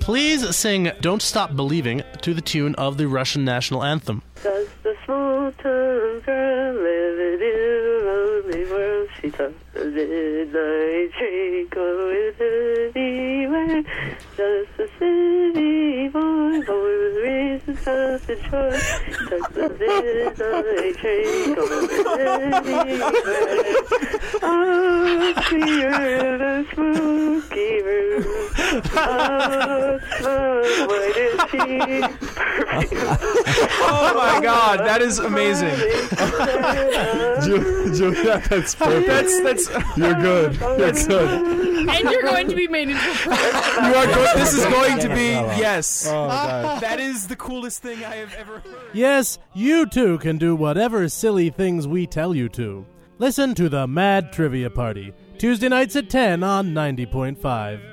Please sing Don't Stop Believing to the tune of the Russian national anthem. Just a small town girl living in a lonely world. She took the midnight train going anywhere. Just a city boy, born with reason, self and choice. She took the midnight train going anywhere. Oh, clear in a spooky room. Oh, smell white and cheap perfume. Oh my God, that is amazing. Julia, that's perfect. That's You're good. You're good. And you're going to be made into a person. you are good. This is going to be yes. Oh, God. That is the coolest thing I have ever heard. Yes, you too can do whatever silly things we tell you to. Listen to the Mad Trivia Party, Tuesday nights at 10 on 90.5.